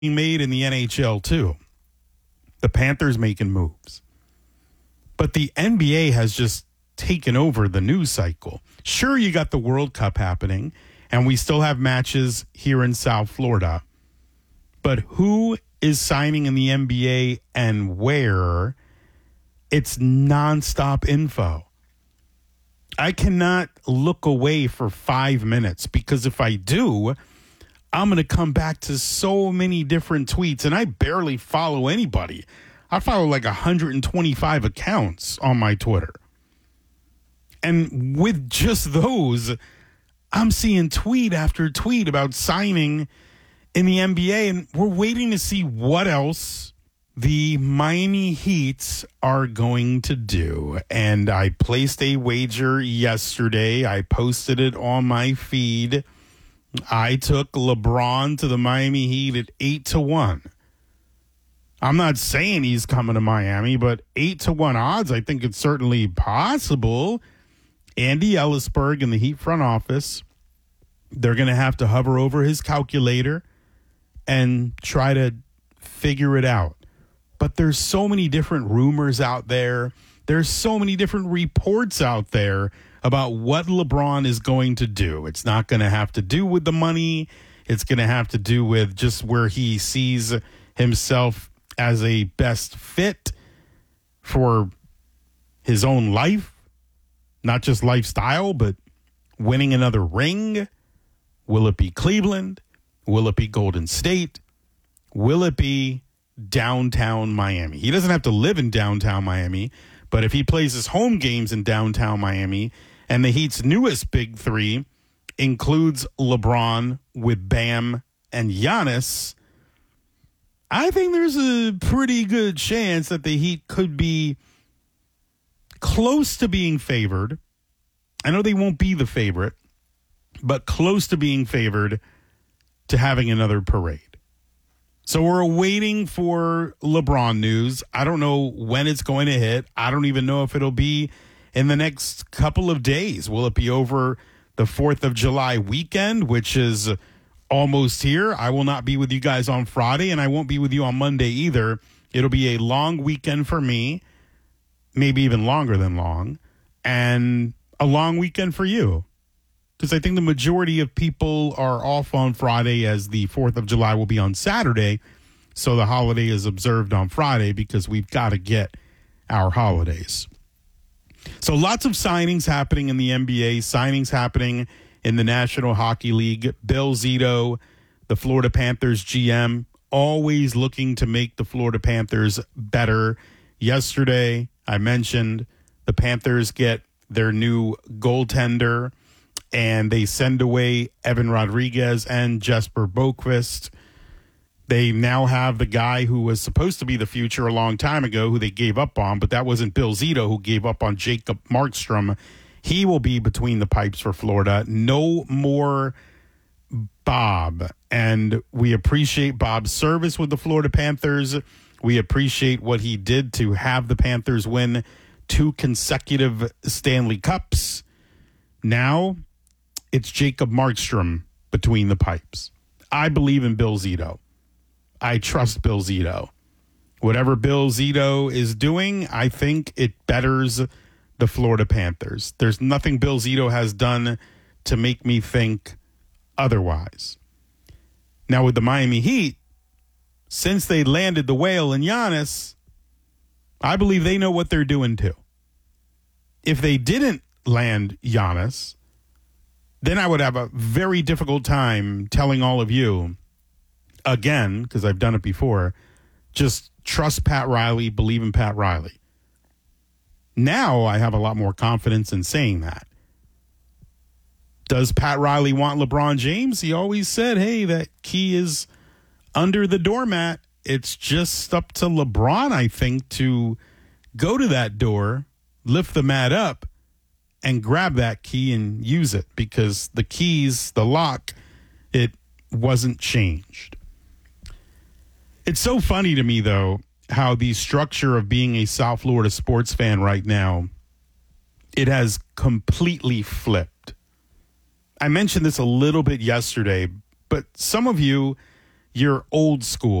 being made in the NHL too. The Panthers making moves. But the NBA has just taken over the news cycle. Sure, you got the World Cup happening, and we still have matches here in South Florida. But who is signing in the NBA and where? It's nonstop info. I cannot look away for 5 minutes because if I do, I'm going to come back to so many different tweets, and I barely follow anybody. I follow like 125 accounts on my Twitter. And with just those, I'm seeing tweet after tweet about signing in the NBA, and we're waiting to see what else the Miami Heat are going to do. And I placed a wager yesterday. I posted it on my feed. I took LeBron to the Miami Heat at 8-1. I'm not saying he's coming to Miami, but 8-1 odds, I think it's certainly possible. Andy Ellisberg in the Heat front office, they're going to have to hover over his calculator and try to figure it out. But there's so many different rumors out there. There's so many different reports out there about what LeBron is going to do. It's not going to have to do with the money. It's going to have to do with just where he sees himself as a best fit for his own life, not just lifestyle, but winning another ring. Will it be Cleveland? Will it be Golden State? Will it be downtown Miami? He doesn't have to live in downtown Miami, but if he plays his home games in downtown Miami, and the Heat's newest big three includes LeBron with Bam and Giannis, I think there's a pretty good chance that the Heat could be close to being favored. I know they won't be the favorite, but close to being favored to having another parade. So we're waiting for LeBron news. I don't know when it's going to hit. I don't even know if it'll be in the next couple of days. Will it be over the 4th of July weekend, which is almost here? I will not be with you guys on Friday, and I won't be with you on Monday either. It'll be a long weekend for me, maybe even longer than long, and a long weekend for you. Because I think the majority of people are off on Friday, as the 4th of July will be on Saturday. So the holiday is observed on Friday because we've got to get our holidays. So lots of signings happening in the NBA, signings happening in the National Hockey League. Bill Zito, the Florida Panthers GM, always looking to make the Florida Panthers better. Yesterday, I mentioned the Panthers get their new goaltender, and they send away Evan Rodriguez and Jesper Boqvist. They now have the guy who was supposed to be the future a long time ago, who they gave up on, but that wasn't Bill Zito, who gave up on Jacob Markstrom. He will be between the pipes for Florida. No more Bob. And we appreciate Bob's service with the Florida Panthers. We appreciate what he did to have the Panthers win 2 consecutive Stanley Cups. Now it's Jacob Markstrom between the pipes. I believe in Bill Zito. I trust Bill Zito. Whatever Bill Zito is doing, I think it betters the Florida Panthers. There's nothing Bill Zito has done to make me think otherwise. Now with the Miami Heat, since they landed the whale in Giannis, I believe they know what they're doing too. If they didn't land Giannis, then I would have a very difficult time telling all of you, again, because I've done it before, just trust Pat Riley, believe in Pat Riley. Now I have a lot more confidence in saying that. Does Pat Riley want LeBron James? He always said, hey, that key is under the doormat. It's just up to LeBron, I think, to go to that door, lift the mat up, and grab that key and use it, because the keys, the lock, it wasn't changed. It's so funny to me, though, how the structure of being a South Florida sports fan right now, it has completely flipped. I mentioned this a little bit yesterday, but some of you you're old school.